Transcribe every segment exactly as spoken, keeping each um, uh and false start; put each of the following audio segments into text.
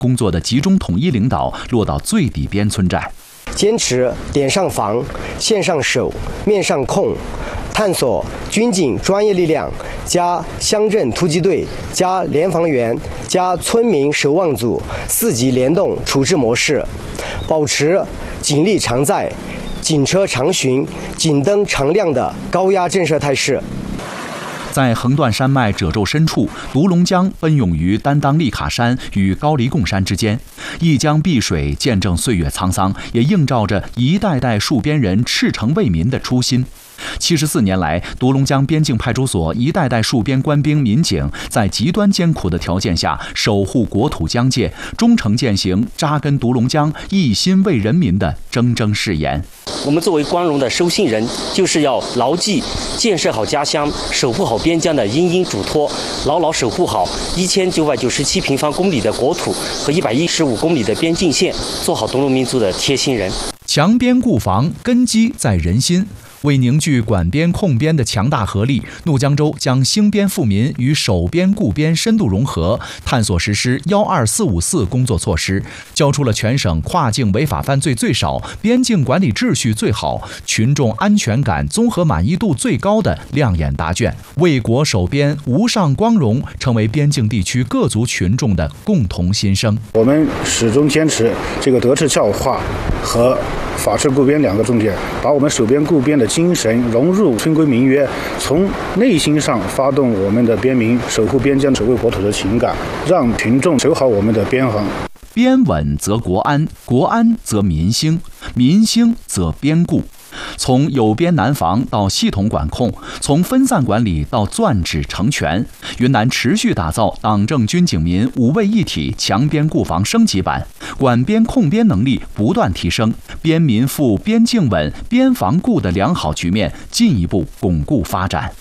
工作的集中统一领导落到最底边村寨。 坚持点上防、线上守、面上控，探索军警专业力量加乡镇突击队加联防员加村民守望组四级联动处置模式，保持警力常在、警车常巡、警灯常亮的高压震慑态势。 在横断山脉褶皱深处，独龙江奔涌于担当利卡山与高黎贡山之间，一江碧水见证岁月沧桑，也映照着一代代戍边人赤诚为民的初心。七十四年来，独龙江边境派出所一代代戍边官兵民警在极端艰苦的条件下守护国土疆界，忠诚践行扎根独龙江、一心为人民的铮铮誓言。 我们作为光荣的收信人，就是要牢记建设好家乡、守护好边疆的殷殷嘱托，牢牢守护好一千九百九十七平方公里的国土和一百一十五公里的边境线，做好独龙民族的贴心人。 强边固防，根基在人心。为凝聚管边控边的强大合力，怒江州将兴边富民与守边固边深度融合，探索实施幺二四五四工作措施，交出了全省跨境违法犯罪最少、边境管理秩序最好、群众安全感综合满意度最高的亮眼答卷，为国守边无上光荣成为边境地区各族群众的共同心声。 我们始终坚持这个德治教化和法治固边两个重点，把我们守边固边的精神融入村规民约，从内心上发动我们的边民守护边疆、守卫国土的情感，让群众守好我们的边防。 边稳则国安，国安则民兴，民兴则边固。从有边难防到系统管控，从分散管理到攥指成拳，云南持续打造党政军警民五位一体强边固防升级版，管边控边能力不断提升，边民富、边境稳、边防固的良好局面进一步巩固发展。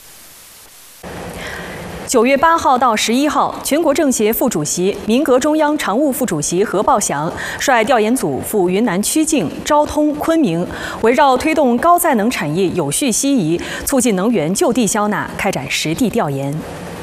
九月八号到十一号，全国政协副主席、民革中央常务副主席何报祥率调研组赴云南曲靖、昭通、昆明，围绕推动高再能产业有序西移、促进能源就地消纳，开展实地调研。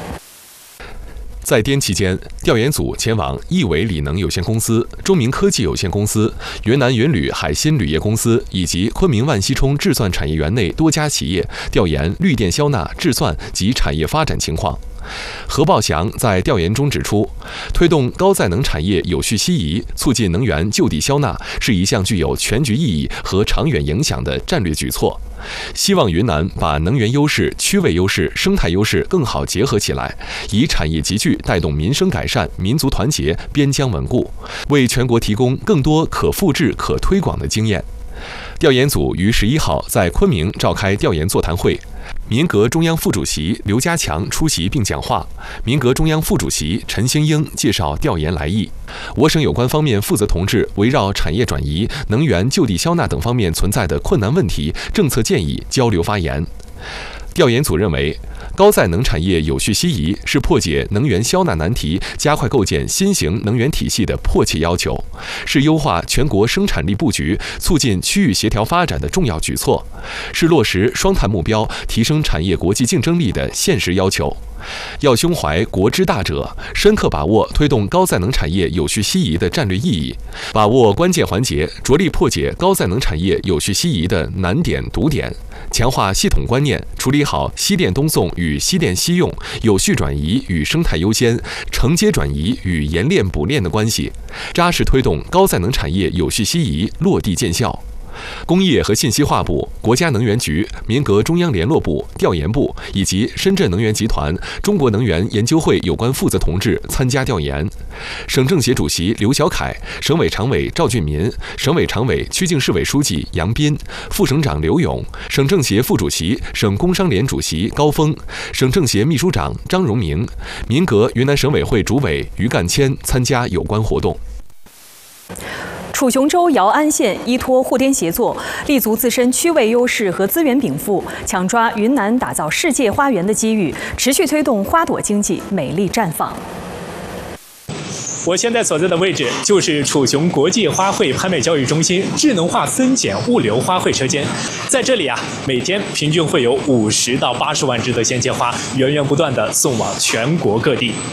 在滇期间，调研组前往亿纬锂能有限公司、中明科技有限公司、云南云铝海鑫铝业公司以及昆明万溪冲制算产业园内多家企业，调研绿电消纳、制算及产业发展情况。何报祥在调研中指出，推动高再能产业有序西移，促进能源就地消纳，是一项具有全局意义和长远影响的战略举措。希望云南把能源优势、区位优势、生态优势更好结合起来，以产业集聚带动民生改善、民族团结、边疆稳固，为全国提供更多可复制、可推广的经验。调研组于十一号在昆明召开调研座谈会，民革中央副主席刘家强出席并讲话，民革中央副主席陈兴英介绍调研来意。我省有关方面负责同志围绕产业转移、能源就地消纳等方面存在的困难问题、政策建议交流发言。调研组认为，高再能产业有序西移是破解能源消纳难题、加快构建新型能源体系的迫切要求，是优化全国生产力布局、促进区域协调发展的重要举措，是落实双碳目标、提升产业国际竞争力的现实要求。要胸怀国之大者，深刻把握推动高再能产业有序西移的战略意义，把握关键环节，着力破解高再能产业有序西移的难点堵点，强化系统观念，处理好西电东送与西电西用、有序转移与生态优先、承接转移与冶炼补炼的关系，扎实推动高再能产业有序西移落地见效。工业和信息化部、国家能源局、民革中央联络部、调研部以及深圳能源集团、中国能源研究会有关负责同志参加调研。省政协主席刘小凯、省委常委赵俊民、省委常委曲靖市委书记杨斌、副省长刘勇、省政协副主席、省工商联主席高峰、省政协秘书长张荣明、民革云南省委会主委于干谦参加有关活动。 楚雄州姚安县依托沪滇协作，立足自身区位优势和资源禀赋，抢抓云南打造世界花园的机遇，持续推动花朵经济美丽绽放。 我现在所在的位置就是楚雄国际花卉拍卖交易中心智能化分拣物流花卉车间，在这里啊，每天平均会有五十到八十万只的鲜切花源源不断地送往全国各地。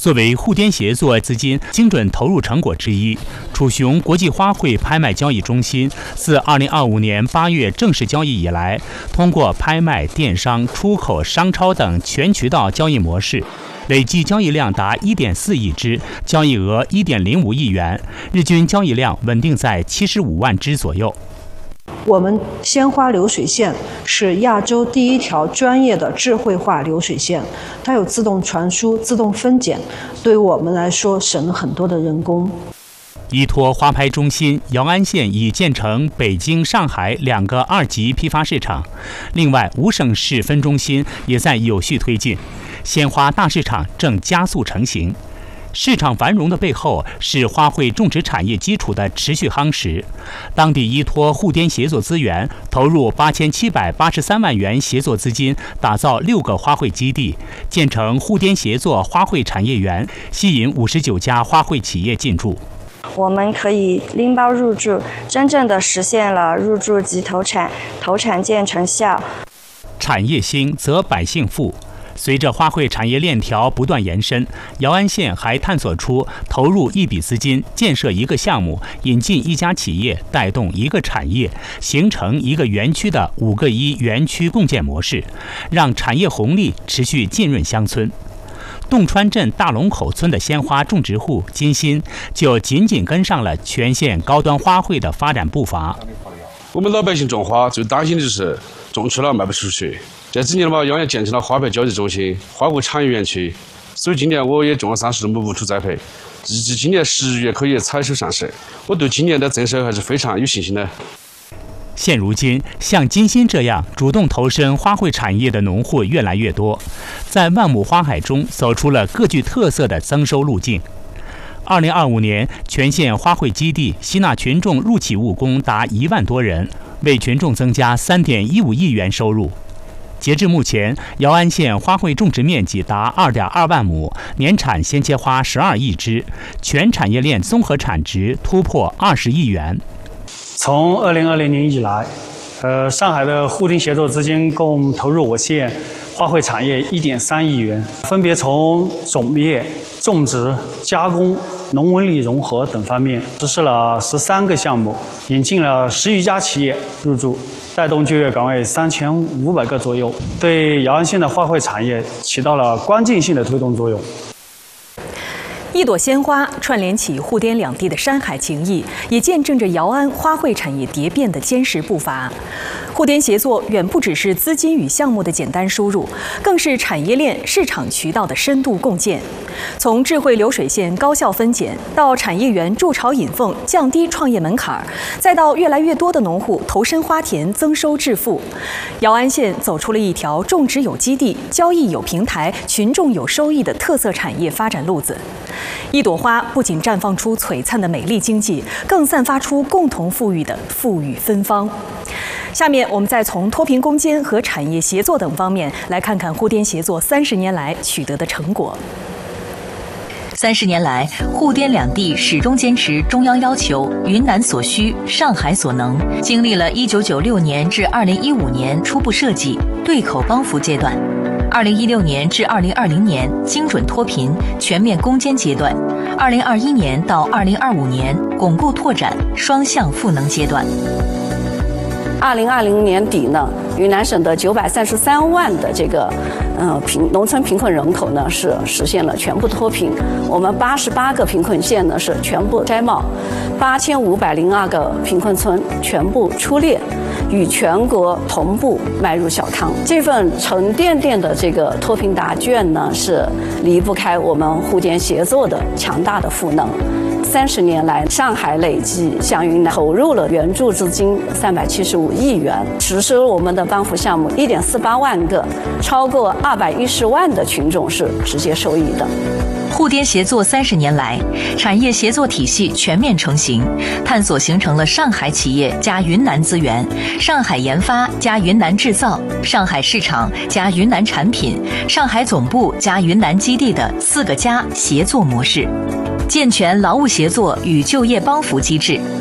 作为沪滇协作资金精准投入成果之一，楚雄国际花卉拍卖交易中心自二零二五年八月正式交易以来，通过拍卖、电商、出口、商超等全渠道交易模式，累计交易量达一点四亿只，交易额一点零五亿元，日均交易量稳定在七十五万只左右。 我们鲜花流水线是亚洲第一条专业的智慧化流水线，它有自动传输、自动分拣，对于我们来说省了很多的人工。 依托花拍中心，姚安县已建成北京、上海两个二级批发市场，另外五省市分中心也在有序推进，鲜花大市场正加速成型。市场繁荣的背后是花卉种植产业基础的持续夯实。当地依托沪滇协作资源，投入八千七百八十三万元协作资金，打造六个花卉基地，建成沪滇协作花卉产业园，吸引五十九家花卉企业进驻。 我们可以拎包入驻，真正的实现了入驻即投产，投产见成效。 产业兴则百姓富。随着花卉产业链条不断延伸，姚安县还探索出投入一笔资金建设一个项目，引进一家企业，带动一个产业，形成一个园区的五个一园区共建模式，让产业红利持续浸润乡村。洞川镇大龙口村的鲜花种植户金鑫就紧紧跟上了全县高端花卉的发展步伐。 我们老百姓种花最担心的就是种出了卖不出去。这几年嘛，姚安建成了花卉交易中心、花卉产业园区，所以今年我也种了三十亩无土栽培，预计今年十月可以采收上市。我对今年的增收还是非常有信心的。 现如今，像金鑫这样主动投身花卉产业的农户越来越多，在万亩花海中走出了各具特色的增收路径。二零二五年，全县花卉基地吸纳群众入企务工达一万多人，为群众增加三点一五亿元收入。截至目前，姚安县花卉种植面积达二点二万亩，年产鲜切花十二亿只，全产业链综合产值突破二十亿元。 从二零二零年以来，呃，上海的沪滇协作资金共投入我县花卉产业一点三亿元，分别从种业、种植、加工、农文旅融合等方面实施了十三个项目，引进了十余家企业入驻，带动就业岗位三千五百个左右，对姚安县的花卉产业起到了关键性的推动作用。 一朵鲜花串联起沪滇两地的山海情谊，也见证着姚安花卉产业蝶变的坚实步伐。沪滇协作远不只是资金与项目的简单输入，更是产业链、市场渠道的深度共建。从智慧流水线高效分拣，到产业园筑巢引凤，降低创业门槛，再到越来越多的农户投身花田，增收致富，姚安县走出了一条种植有基地、交易有平台、群众有收益的特色产业发展路子。一朵花不仅绽放出璀璨的美丽经济，更散发出共同富裕的富裕芬芳。下面我们再从脱贫攻坚和产业协作等方面来看看沪滇协作三十年来取得的成果。 三十年来，沪滇两地始终坚持中央要求、云南所需、上海所能，经历了一九九六年至二零一五年初步设计、对口帮扶阶段，二零一六年至二零二零年精准脱贫、全面攻坚阶段，二零二一年到二零二五年巩固拓展、双向赋能阶段。 二零二零年底呢，云南省的九百三十三万的这个，呃贫农村贫困人口呢是实现了全部脱贫。我们八十八个贫困县呢是全部摘帽，八千五百零二个贫困村全部出列，与全国同步迈入小康。这份沉甸甸的这个脱贫答卷呢，是离不开我们沪滇协作的强大的赋能。三十年来，上海累计向云南投入了援助资金三百七十五亿元，实施我们的帮扶项目一点四八万个，超过二百一十万的群众是直接受益的。 沪滇协作三十年来，产业协作体系全面成型，探索形成了上海企业加云南资源、上海研发加云南制造、上海市场加云南产品、上海总部加云南基地的四个加协作模式，健全劳务协作与就业帮扶机制。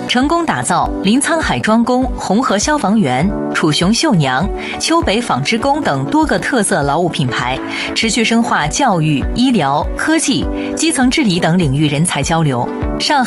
成功打造临沧海庄工、红河消防员、楚雄绣娘、丘北纺织工等多个特色劳务品牌，持续深化教育、医疗、科技、基层治理等领域人才交流。上海